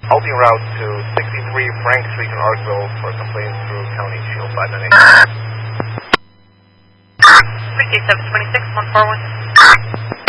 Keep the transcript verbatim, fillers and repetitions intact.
Halting route to sixty-three Frank Street in Arkville for complaints through County Shield five nine eight. three K seven twenty-six, one four one.